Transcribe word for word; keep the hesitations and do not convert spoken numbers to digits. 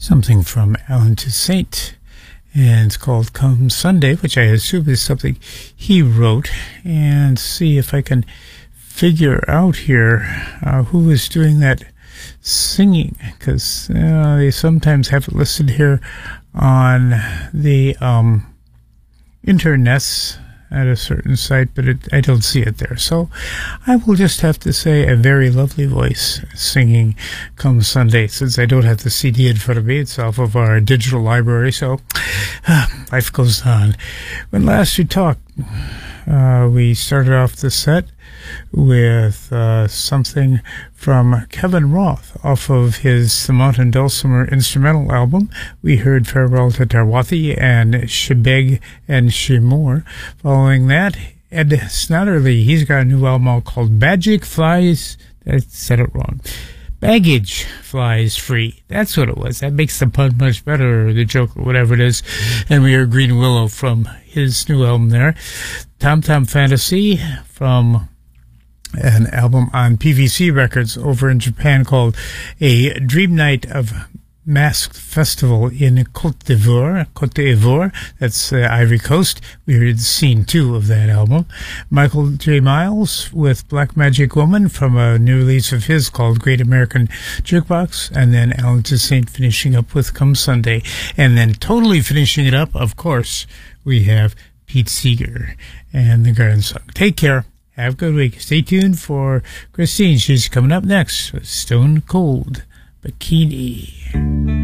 something from Alan Toussaint, and it's called Come Sunday, which I assume is something he wrote, and see if I can figure out here uh, who is doing that singing, because uh, they sometimes have it listed here on the um, internets at a certain site, but it, I don't see it there. So I will just have to say a very lovely voice singing Come Sunday, since I don't have the C D in front of me. It's off of our digital library, so uh, life goes on. When last we talked, uh, we started off the set with uh, something from Kevin Roth off of his The Mountain Dulcimer instrumental album. We heard Farewell to Tarwathi and Shebeg and Shemore. Following that, Ed Snatterly, he's got a new album called Baggage Flies, I said it wrong, Baggage Flies Free. That's what it was. That makes the pun much better, or the joke, or whatever it is. And we heard Green Willow from his new album there. Tom Tom Fantasy from an album on P V C Records over in Japan called A Dream Night of Masked Festival in Côte d'Ivoire. Côte d'Ivoire, that's uh, Ivory Coast. We heard scene two of that album. Michael J. Miles with Black Magic Woman from a new release of his called Great American Jukebox. And then Alan Toussaint finishing up with Come Sunday. And then totally finishing it up, of course, we have Pete Seeger and the Garden Song. Take care. Have a good week. Stay tuned for Christine. She's coming up next with Stone Cold Bikini.